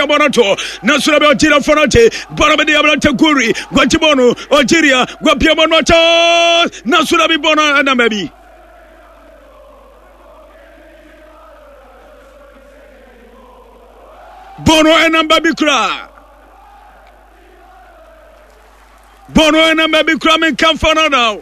pia bonato na sura be otira fonate bona be diabla teguri gwatibono ojiria gwapia bonato na sura be bona na baby bono enamba bikra bono enamba bikra men kan fana now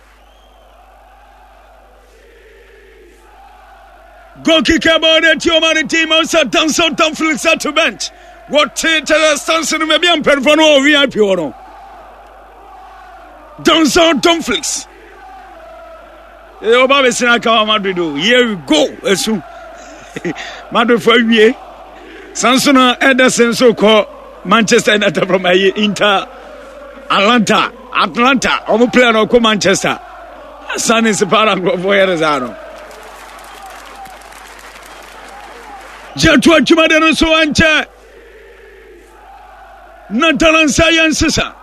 go kick about it your man team on sat down so down Felix at to bench what stands in maybe am perform VIP ono down so down Felix e oba be sina ka Madrid do here we go esu Madrid for wie Sansona Ederson so call Manchester United from Inter Atlanta omo player no ko Manchester Sanin se para go Voyerzano Jetu Chimade no so anche Natalan Sciences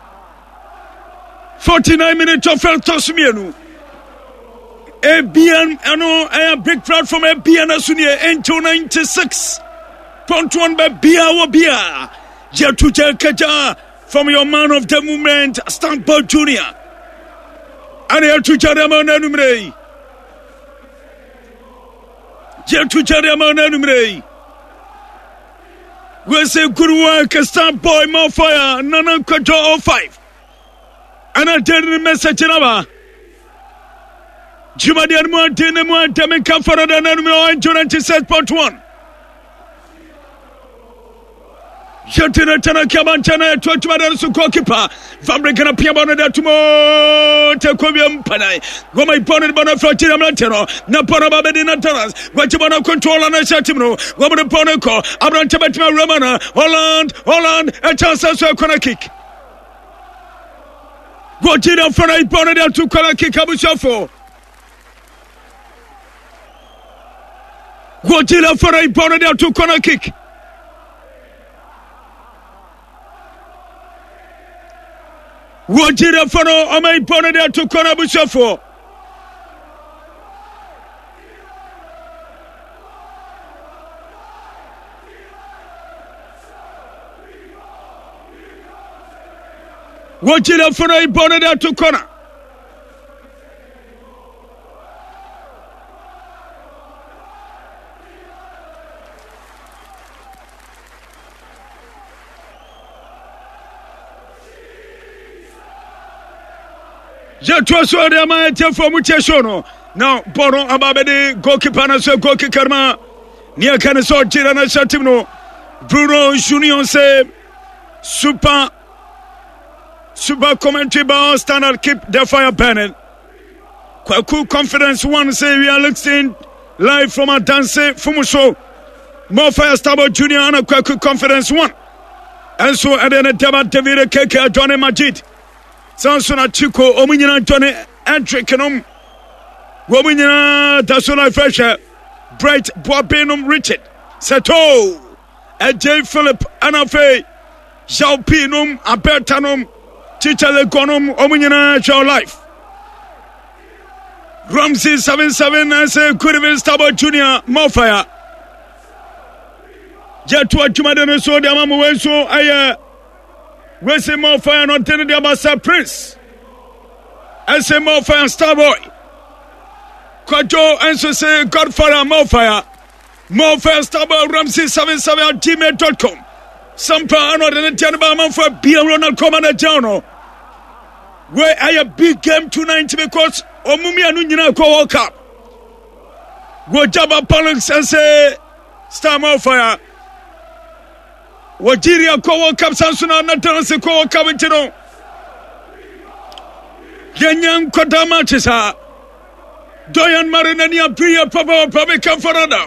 49 minutes of Tosmienu Ebian ano a big crowd from Ebian Asunie into 96 .1 by Bia Jetu Kaja from your man of the movement Stampo Junior and here to Jadamon Numre Jetu Jadamon Numre we say good work Stampo more fire Nana Kaja 05 and I tell the message in Jumadian Mountain and Mountain Kamfara and Numero 96.1 Jetina Tana Kabantana, Twitchman, so goalkeeper. Fabricana Piabona Tumo, Tacobium Panay, Goma Bonnet Bonafrotina Mantero, Napona Babedina Taras, Guatemala control on a Satimo, Woman Ponoco, Abran Tabatima Romana, Holland, a chance of corner kick. Guatina for a bonnet to corner kick Abusafo. Guatina for a bonnet to corner kick. Wajira Fano, Amay Bonada to Konabusafo. Wajira Fano, Bonada to Kona. Jatwaso de Amate for Mutashono. Now, Bono Ababede, goalkeeper, so goalkeeper, near Canaso, Tirana Satimno, Bruno Junior say, super commentary bar, standard keep the fire burning. Kwaku Confidence one say we are listening live from a dance Fumuso, more fire Stabo Junior and Kwaku Confidence one. And so, and then a David Keke, Johnny Majid. Sansona Chico, Ominian Tony, Antricanum, Womina, Tasona Fresher, Bright Boabenum Richard, Sato, J. Philip, Anafe, Jalpinum, Abertanum, Chicha Legonum, Ominian Show Life. Ramsey 77 as a Curvin Stabo Junior, Mofire. Jatua Jumadano so the Amamu so I. We say more fire not telling the Abasa Prince. I say more fire Starboy. Kwajo and so say Godfather more fire. More fire Starboy Ramsey 77 at gmail.com. Some power not in the Janabama for Beer Ronald Commander Jono. Where I a big game tonight because Omumi and Unina go World Cup. Go Jabba Pollux and say Star more fire. Wajiria Kowo Cup Sansuna Natanse Kowo Kabitino Yanyan Kodama Chisa Doyan Marinania Priya Papa Kamfarada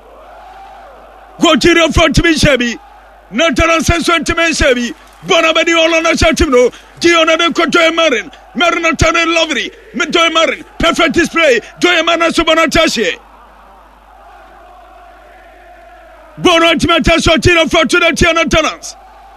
Wajiria for to be shabby Natalan Sensuan to be shabby Bonabadi Olana Satimo Diona de Kotoy Marin Marinatana Lovely Mentoy Marin perfect display Doyamana Subanatashi Bono Timata Sotino for to the Tiana Talents.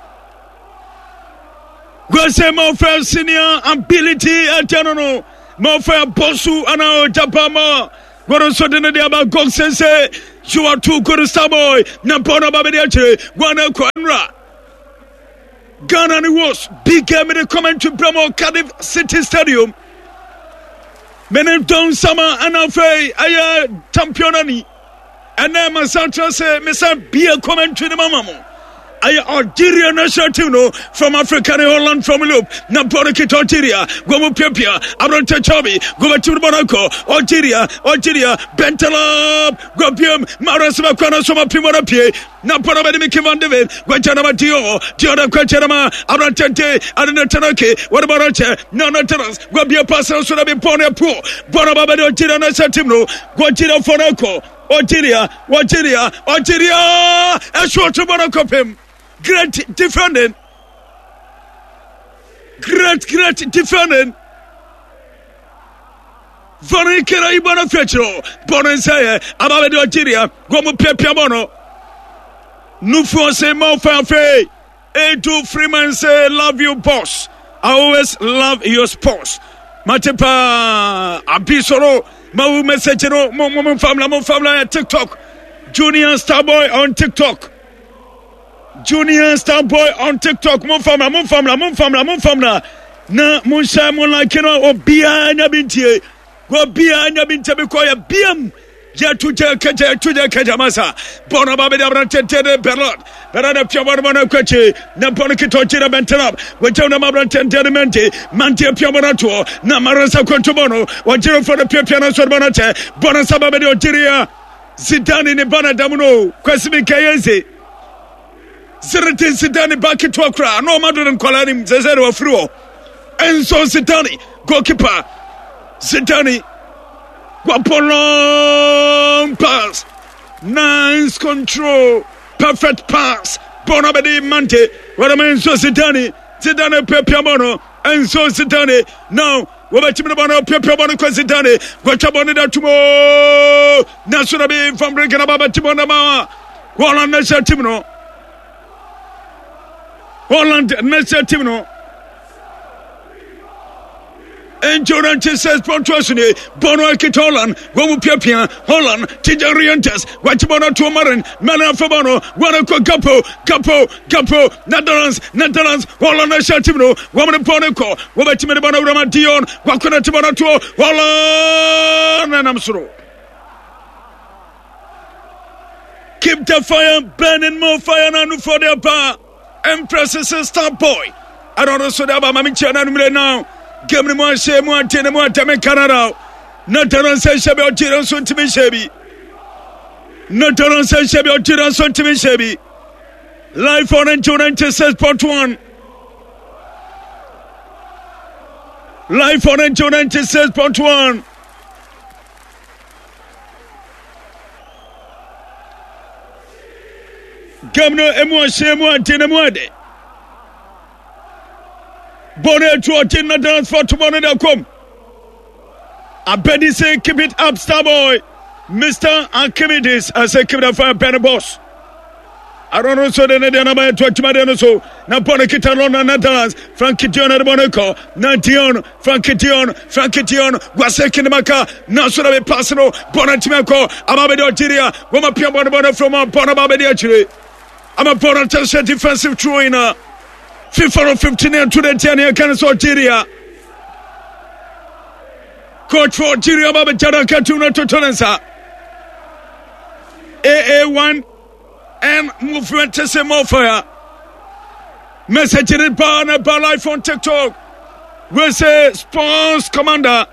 Gwese Mofa senior ability at Mofa Bosu and our Japama. What also did about Goksense You are too good, Starboy. Napona Babadiache, Guana Quanra. Ghana and was big game in the commentary Bramo Cardiff City Stadium. Benedon Sama and Alfred, Aya Championani. And then Masatra say, Missa be a commentary the Mamamo. I Algeria national team from Africa and Holland from Loop, Naporiki Algeria, Gomu Pepia, Abronte Chobi, Gomu Monaco, Algeria, Bentalab, Gopium, Marasma Konasoma Pimorapi, Napora Miki Van David, Guantanama Dio, Dioda Quachanama, Abrantente, Adanatanoke, what about Roche, no Teras, Gobia Passos should have been Pona Pro, Bonababa Algeria national team, Guantino Fonaco, Algeria, and short to Monaco him. Great defending. Great defending. Vonikera Ibana Fetro. Bonensaya. Ababa Algeria. Gomu Pepiamono. Nufose Mofafe. A2 Freeman say, love you, boss. I always love your sports. Matepa Abisoro. Mau message no. Mo family TikTok. Junior Starboy on TikTok. Junior Starboy on TikTok. Mumfamla. Na munsha mon like no obia nya bintie. Go bia nya bintie be koya biam. Ya tuja kaja masa. Bona babe da brantete Berlot. Berada piamona mana kwache. Na bona kitochira bentelab. Wachona mabrantete mente. Mantie piamona to. Na marasa kwantobono. Wajiro for the piana sorbonate. Bona sababe de Algeria. Zidane ne bana damuno. Kwasimi kayense. Zerete Zidane back to Accra. No matter than Kolanim Zezero Fruo. Enzo Zidane, goalkeeper. Zidane. Guapolong pass. Nice control. Perfect pass. Bonabedi Mante. What I mean, so Zidane. Zidane Pepiamono. Enzo Zidane. Now. Wabatimano Pepiamono Zidane. Guachaboni da Tumo. Nasurabi from Breaking Ababa Timonama. Holland National Timno. Holland National Timno. And Jordan says Pontuasuni, Bono Kitolan, Gomu Pia, Holland, Tijarientes, Guatimano Tuamaran, Mana Fabano, Guanaco Capo, Netherlands, Holland National Timno, Woman Poneco, Wabatimano Ramadion, Guacona Timano, Holland, and Amsuro. Keep the fire burning, more fire and for their bar. Empress is Starboy. I don't know so that about Mamichana now. Give me more shame, more time, Canada. Not on Shabby or Tiran soon to be shabby. Not on Shabby or Tiran soon to be shabby. Life on N290 says part 1. Life on N290 says part 1. Governor Emo Tinemwade. Bonnet to attend the dance for tomorrow. Come. I bet he say keep it up, Starboy. Mr. Archimedes, I say keep it up for a penny boss. I don't know so then they're not to Chimadano so. Now Bonakita Netherlands, Frankie Dion at Monaco, Nantion, Frankie Dion, Guasek in the Maca, Nasura Passano, Bonatimaco, Amabedo Algeria, Woma Piamona from Bonababedi. I'm a Bonatasa defensive trainer. FIFA 15 to the 10 year Kansas Algeria. Coach for Algeria, Baba Jada Katuna to Tolensa. AA1 and movement to say more fire. Message in by life on TikTok. We say Sports Commander.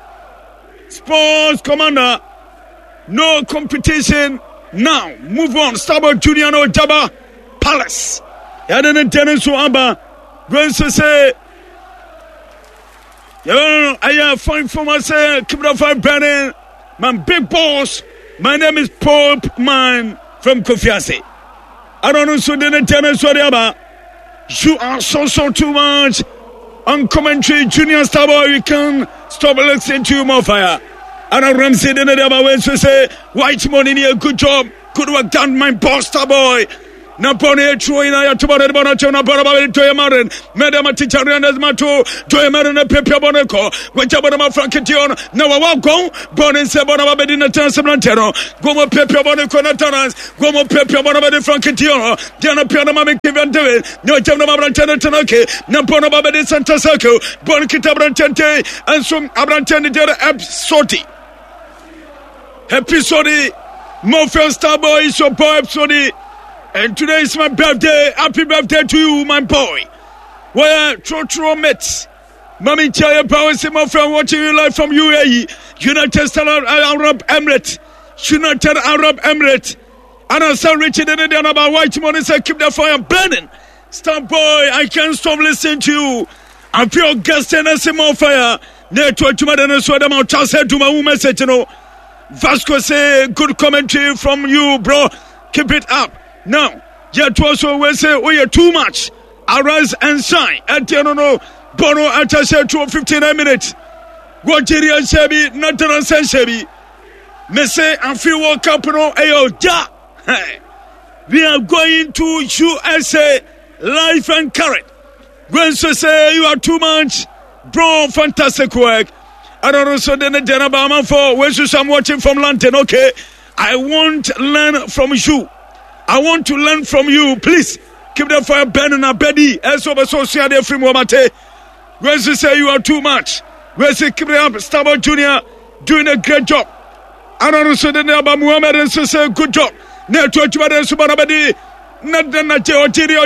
No competition now. Move on. Starboy Junior no Jabba Palace. Yadan tennis to Abba. Going to say, I have fine for myself. Keep it up for Brennan. My big boss. My name is Pope Man from Kofiase. I don't know so then tennis to Abba. You are so too much. On commentary, Junior Starboy, we can stop listening to you more fire. I don't Ramsey then the other way to say, White Money, good job. Good work done, my boss Starboy. Napone Troina Yatobana Bonachona Barabari Toyamarin, Madame Ticharianas Mato, Toyamarin and Pepe Bonaco, Wachabana Frankition, Nawa Go, Bonin Sabana Bedina Tansamantero, Gomo Pepe Bonaco Natanas, Gomo Pepe Bonabadi Frankition, Jana Pianama Kivan David, no Jamana Tanake, Napona Babadi Santa Saco, Bonkita Brantente, and some Abrantani episode. Episode, Mofel Starboy is your boy episode. And today is my birthday. Happy birthday to you, my boy. Well, Trotro Mets. Mami Chaya Power Simo from watching you live from UAE. United Arab Emirates. United Arab Emirates. And I saw Richard and then about white money said keep the fire burning. Star boy, I can't stop listening to you. I feel guest and Simo fire. Network to my dinner so I'm out to my woman message, you know. Vasco say good commentary from you, bro. Keep it up. Now, yet also we say we are too much. Arise and shine. At the no Bono attaché to 59 minutes. Guajiri Shebi, Nathan Shebi. Me say and feel walk up no ayo ja. We are going to USA live and current. When so say you are too much, bro, fantastic work. I don't know so then the Janabama for when I'm watching from London, okay? I want to learn from you. I want to learn from you. Please keep the fire burning a beddy. As over social from Wamate. Where you say you are too much. Where you keep it up. Starboy Junior doing a great job. I don't know so then about Muhammad and so say good job. Network to and Subanabadi. Otiria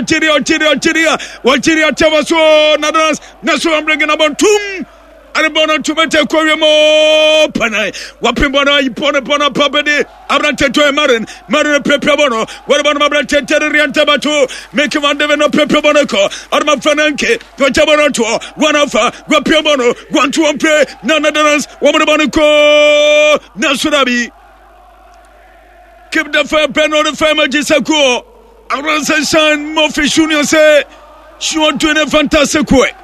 Tavaso Nadas. Nasu I'm bringing about Tum. And bono to mete Koyamo Panay. Wapimbona, Ipona Papadi, Abrante to a Marin Pepe Bono. What about Mabrante Terrian Tabato? Make him under no Pepe Bonaco, Arma Fananke, Guachabonato, one of Guapiabono, one to play, none of us, woman Bonaco, Nasurabi. Keep the fire pen on the fire, Gisako. Abrante San Mofi Junior say, she want to do a fantastic work.